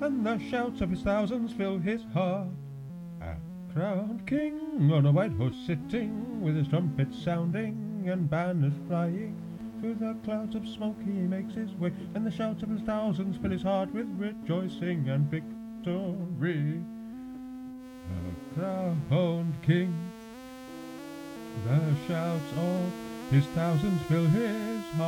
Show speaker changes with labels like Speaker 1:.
Speaker 1: and the shouts of his thousands fill his heart. A crowned king on a white horse sitting, with his trumpet sounding and banners flying. Through the clouds of smoke he makes his way, and the shouts of his thousands fill his heart with rejoicing and victory. A crowned king, the shouts of his thousands fill his heart.